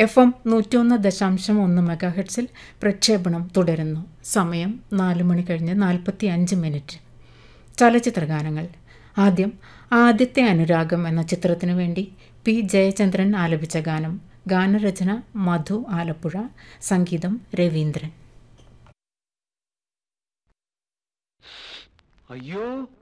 FM 101.1 മെഗാഹെർട്സിൽ പ്രക്ഷേപണം തുടരുന്നു. സമയം 4 മണി കഴിഞ്ഞ് 45 മിനിറ്റ്. ചലച്ചിത്രഗാനങ്ങൾ. ആദ്യം ആദ്യത്തെ അനുരാഗം എന്ന ചിത്രത്തിനു വേണ്ടി പി ജയചന്ദ്രൻ ആലപിച്ച ഗാനം. ഗാനരചന മധു ആലപ്പുഴ, സംഗീതം രവീന്ദ്രൻ. അയ്യോ